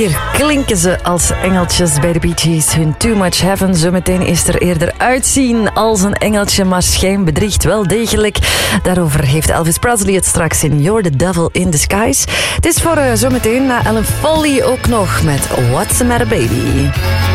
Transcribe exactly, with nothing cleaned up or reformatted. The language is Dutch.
hier klinken ze als engeltjes bij de Bee Gees. Hun Too Much Heaven. Zometeen is er eerder uitzien als een engeltje, maar schijn bedriegt wel degelijk. Daarover heeft Elvis Presley het straks in You're the Devil in Disguise. Het is voor uh, zometeen na Ellen Foley ook nog met What's the Matter Baby.